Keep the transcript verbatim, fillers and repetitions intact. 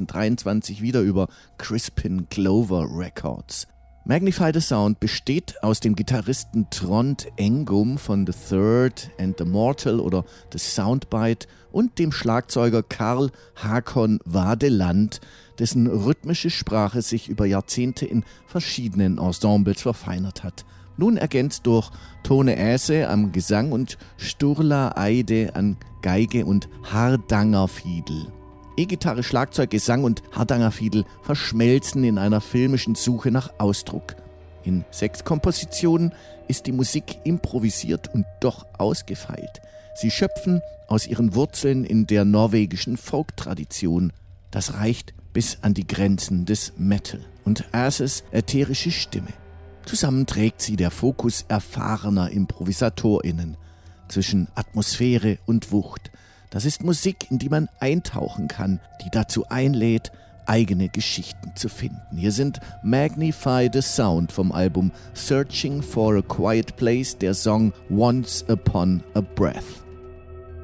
zweitausenddreiundzwanzig wieder über Crispin Glover Records. Magnify the Sound besteht aus dem Gitarristen Trond Engum von The Third and the Mortal oder The Soundbite und dem Schlagzeuger Karl Hakon Vadeland, dessen rhythmische Sprache sich über Jahrzehnte in verschiedenen Ensembles verfeinert hat. Nun ergänzt durch Tone Äse am Gesang und Sturla Eide an Geige und Hardanger Fiedel. E-Gitarre, Schlagzeug, Gesang und Hardanger Fiedel verschmelzen in einer filmischen Suche nach Ausdruck. In sechs Kompositionen ist die Musik improvisiert und doch ausgefeilt. Sie schöpfen aus ihren Wurzeln in der norwegischen Folk-Tradition. Das reicht bis an die Grenzen des Metal und Ases ätherische Stimme. Zusammen trägt sie der Fokus erfahrener ImprovisatorInnen zwischen Atmosphäre und Wucht. Das ist Musik, in die man eintauchen kann, die dazu einlädt, eigene Geschichten zu finden. Hier sind Magnify the Sound vom Album Searching for a Quiet Place, der Song Once Upon a Breath.